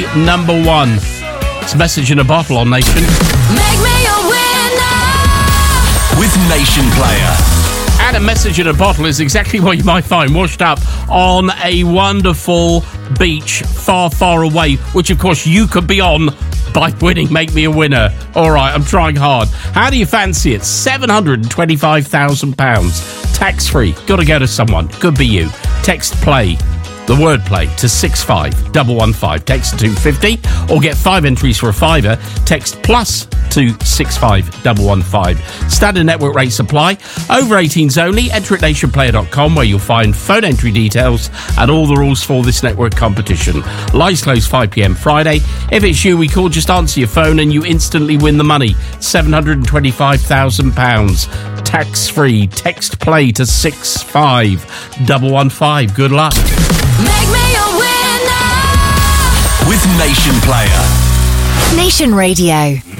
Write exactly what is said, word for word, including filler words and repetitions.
play number one. It's a message in a bottle on Nation. Make me a winner with Nation Player. And a message in a bottle is exactly what you might find washed up on a wonderful beach far, far away, which of course you could be on by winning Make Me a Winner. All right, I'm trying hard. How do you fancy it? seven hundred twenty-five thousand pounds. Tax-free. Got to go to someone. Could be you. Text play, the word play, to six five one one five. Text two fifty or get five entries for a fiver. Text plus to six five one one five. Standard network rates apply. Over eighteens only. Enter at nation player dot com where you'll find phone entry details and all the rules for this network competition. Lines close five p.m. Friday. If it's you we call, just answer your phone and you instantly win the money. seven hundred twenty-five thousand pounds. Tax-free. Text play to six five one one five. Good luck. Make me a winner with Nation Player. Nation Radio.